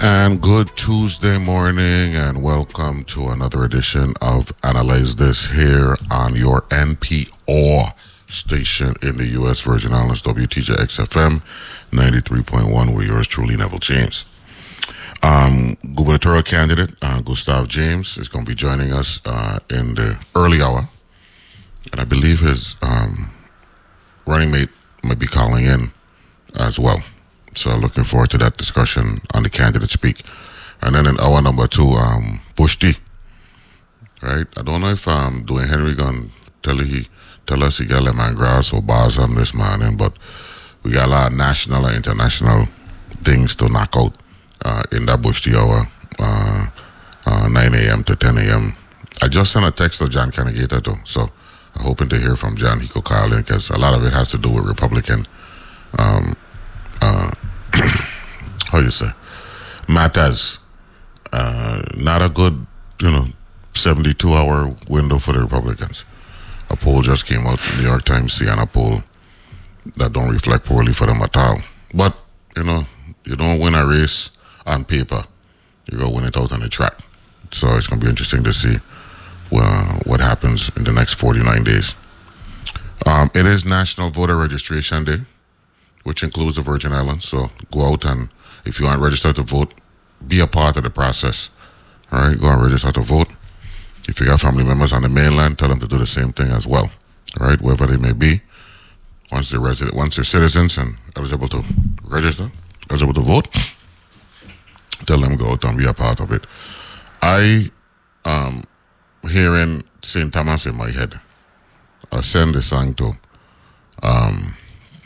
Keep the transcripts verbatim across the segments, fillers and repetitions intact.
And good Tuesday morning, and welcome to another edition of Analyze This here on your N P R station in the U S Virgin Islands, W T J X F M ninety-three point one, with yours truly, Neville James. Um, gubernatorial candidate uh, Gustav James is going to be joining us uh, in the early hour, and I believe his um, running mate might be calling in as well. So looking forward to that discussion on the candidate speak. And then in hour number two, um, Bush D. Right? I don't know if um, Dwayne Henry going to tell, he, tell us he got lemon grass or bars on this morning, but we got a lot of national and international things to knock out uh, in that Bush D hour, uh, uh, nine a.m. to ten a.m. I just sent a text to John Canagator too, so I'm hoping to hear from John. He could call in because a lot of it has to do with Republican um, Uh, how you say, matters. Uh, not a good, you know, seventy-two hour window for the Republicans. A poll just came out, New York Times, Siena poll, that don't reflect poorly for them at all. But, you know, you don't win a race on paper. You go win it out on the track. So it's going to be interesting to see uh, what happens in the next forty-nine days. Um, it is National Voter Registration Day, which includes the Virgin Islands. So go out and, if you aren't registered to vote, be a part of the process. All right, go and register to vote. If you got family members on the mainland, tell them to do the same thing as well. All right, wherever they may be. Once they're resident, once they're citizens and eligible to register, eligible to vote, tell them go out and be a part of it. I um hearing Saint Thomas in my head. I send the song to um.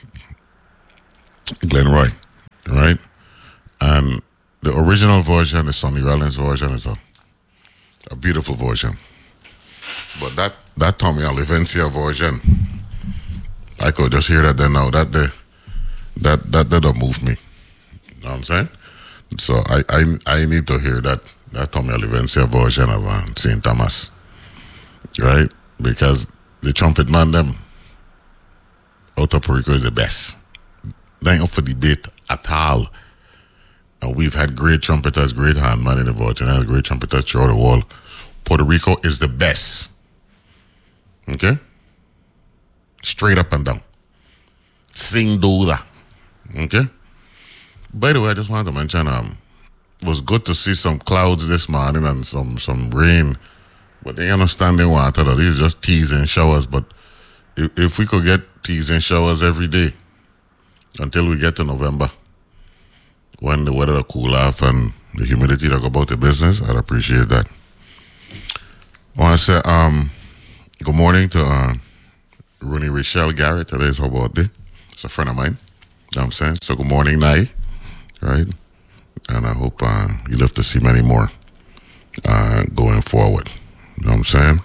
Glenn Roy, right? And the original version, the Sonny Rollins version, is a, a beautiful version. But that that Tommy Olivencia version, I could just hear that then now. That the that that that don't move me. You know what I'm saying? So I I, I need to hear that that Tommy Olivencia version of uh, Saint Thomas, right? Because the trumpet man them out of Puerto Rico is the best. They ain't up for debate at all. And we've had great trumpeters, great handman in the Virgin Islands, great trumpeters throughout the world. Puerto Rico is the best. Okay? Straight up and down. Sing dula. Okay? By the way, I just wanted to mention, um, it was good to see some clouds this morning and some, some rain. But they understand they water, though. These are just teasing showers. But if, if we could get teasing showers every day, until we get to November, when the weather will cool off and the humidity will go about the business, I'd appreciate that. I want to say um, good morning to uh, Rooney Rachel Garrett. Today's her birthday. It's a friend of mine. You know what I'm saying? So good morning, Nai. Right? And I hope uh, you live to see many more uh, going forward. You know what I'm saying?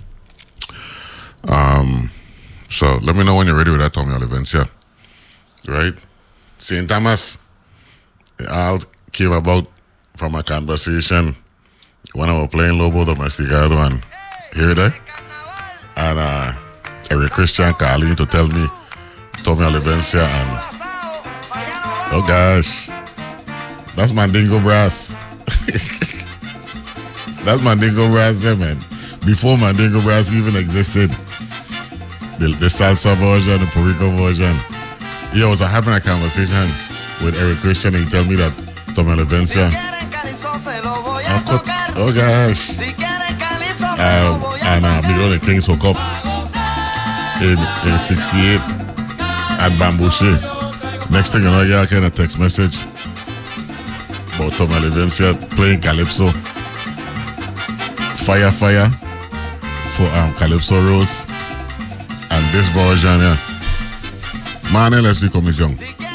Um, so let me know when you're ready with that, Tommy Olivencia. Right? Saint Thomas, it all came about from a conversation when I was playing Lobo Domesticado and here there. And uh, Eric Christian calling to tell me Tommy Olivencia and oh gosh, that's Mandingo Brass. That's Mandingo Brass there, man. Before Mandingo Brass even existed, the, the salsa version, the Puerto Rico version. Yeah, I was having a conversation with Eric Christian and he told me that Tommy Olivencia, oh, oh gosh, um, and uh, Miguel the Kings hook up in, in sixty-eight at Bambouche. Next thing you know, yeah, I get a text message about Tommy Olivencia playing Calypso. Fire, fire for um, Calypso Rose. And this version, yeah. Man, let's see, come young.